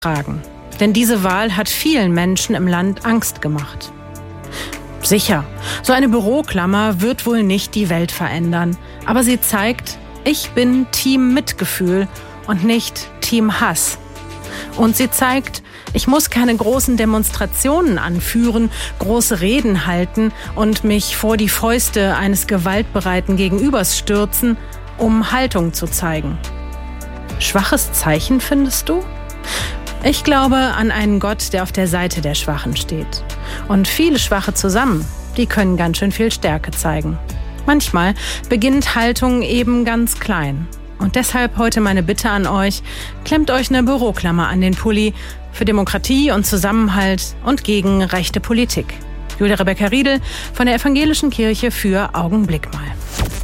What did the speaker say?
tragen. Denn diese Wahl hat vielen Menschen im Land Angst gemacht. Sicher, so eine Büroklammer wird wohl nicht die Welt verändern. Aber sie zeigt, ich bin Team Mitgefühl und nicht Team Hass. Und sie zeigt, ich muss keine großen Demonstrationen anführen, große Reden halten und mich vor die Fäuste eines gewaltbereiten Gegenübers stürzen, um Haltung zu zeigen. Schwaches Zeichen, findest du? Ich glaube an einen Gott, der auf der Seite der Schwachen steht. Und viele Schwache zusammen, die können ganz schön viel Stärke zeigen. Manchmal beginnt Haltung eben ganz klein. Und deshalb heute meine Bitte an euch, klemmt euch eine Büroklammer an den Pulli für Demokratie und Zusammenhalt und gegen rechte Politik. Julia Rebecca Riedel von der Evangelischen Kirche für Augenblick mal.